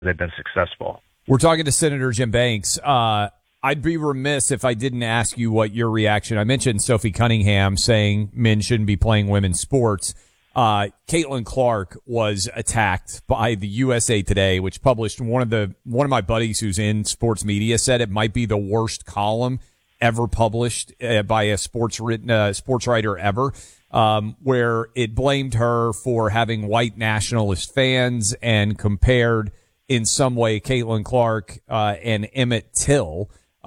they've been successful. We're talking to Senator Jim Banks. I'd be remiss if I didn't ask you what your reaction. I mentioned Sophie Cunningham saying men shouldn't be playing women's sports. Caitlin Clark was attacked by the USA Today, which published one of my buddies who's in sports media said it might be the worst column ever published by a sports writer ever, where it blamed her for having white nationalist fans and compared in some way Caitlin Clark and Emmett Till.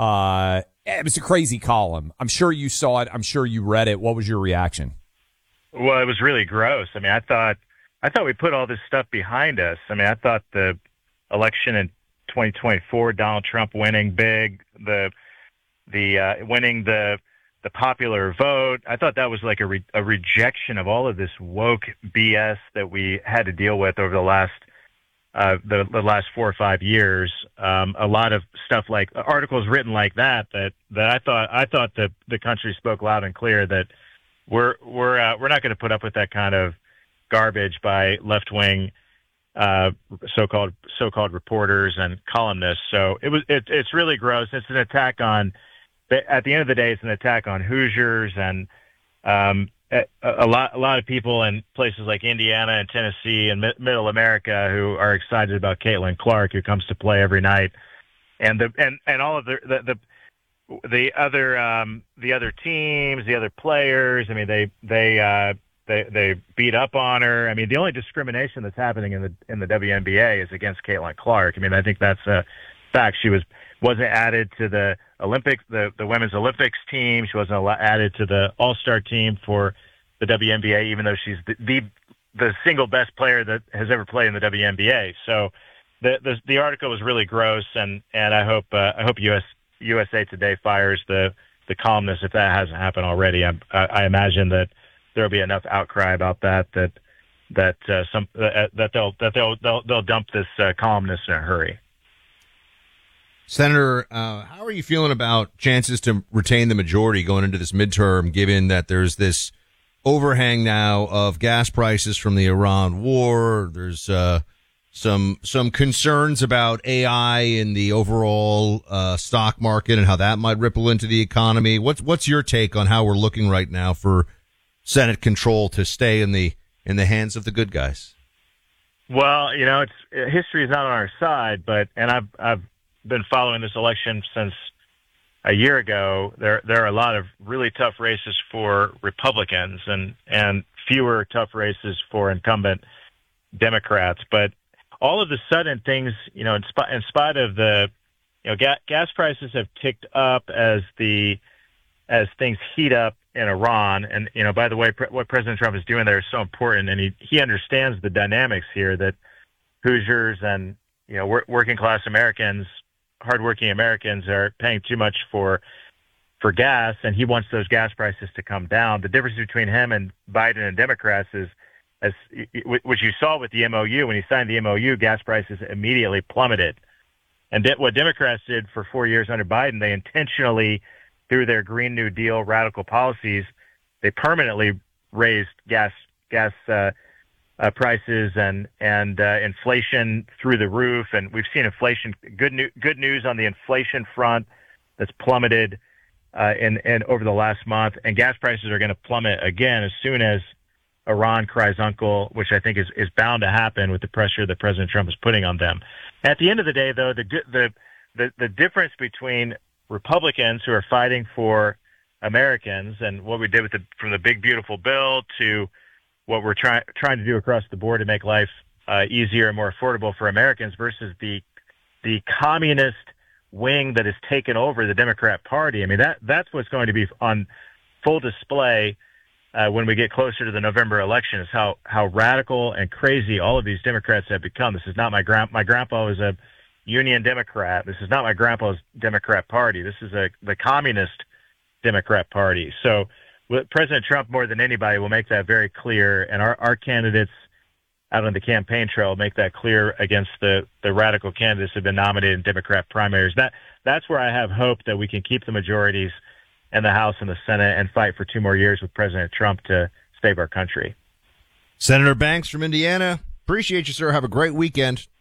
It was a crazy column. I'm sure you saw it. I'm sure you read it. What was your reaction? Well, it was really gross. I mean, I thought we put all this stuff behind us. I mean, I thought the election in 2024, Donald Trump winning big, the winning the popular vote. I thought that was like a rejection of all of this woke BS that we had to deal with over the last the last 4 or 5 years. A lot of stuff like articles written like that I thought the country spoke loud and clear that we're not going to put up with that kind of garbage by left wing so-called reporters and columnists. So it's really gross. It's an attack on. At the end of the day, it's an attack on Hoosiers and a lot of people in places like Indiana and Tennessee and Middle America who are excited about Caitlin Clark, who comes to play every night, and all of the other teams, the other players. I mean, they beat up on her. I mean, the only discrimination that's happening in the WNBA is against Caitlin Clark. I mean, I think that's a fact. She wasn't added to the Olympics, the women's Olympics team. She wasn't added to the All-Star team for the WNBA, even though she's the single best player that has ever played in the WNBA. So the article was really gross, and I hope USA Today fires the columnist if that hasn't happened already. I imagine that there'll be enough outcry about that they'll dump this columnist in a hurry. Senator, how are you feeling about chances to retain the majority going into this midterm, given that there's this overhang now of gas prices from the Iran war? There's some concerns about AI in the overall stock market and how that might ripple into the economy. What's your take on how we're looking right now for Senate control to stay in the hands of the good guys? Well, history is not on our side, and I've been following this election since a year ago. There are a lot of really tough races for Republicans and fewer tough races for incumbent Democrats. But all of a sudden, things, in spite of the, gas prices have ticked up as things heat up in Iran. And, by the way, what President Trump is doing there is so important, and he understands the dynamics here that Hoosiers and working class Americans, hardworking Americans, are paying too much for gas, and he wants those gas prices to come down. The difference between him and Biden and Democrats is, which you saw with the MOU, when he signed the MOU, gas prices immediately plummeted. And what Democrats did for 4 years under Biden, they intentionally, through their Green New Deal radical policies, they permanently raised gas prices and inflation through the roof. And we've seen inflation, good news on the inflation front that's plummeted in over the last month. And gas prices are going to plummet again as soon as Iran cries uncle, which I think is bound to happen with the pressure that President Trump is putting on them. At the end of the day, though, the difference between Republicans who are fighting for Americans and what we did from the big beautiful bill to what we're trying to do across the board to make life easier and more affordable for Americans versus the communist wing that has taken over the Democrat Party. I mean, that's what's going to be on full display when we get closer to the November election, is how radical and crazy all of these Democrats have become. This is not my grandpa was a Union Democrat. This is not my grandpa's Democrat Party. This is the communist Democrat Party. So President Trump, more than anybody, will make that very clear, and our candidates out on the campaign trail make that clear against the radical candidates who have been nominated in Democrat primaries. That's where I have hope that we can keep the majorities in the House and the Senate and fight for 2 more years with President Trump to save our country. Senator Banks from Indiana, appreciate you, sir. Have a great weekend.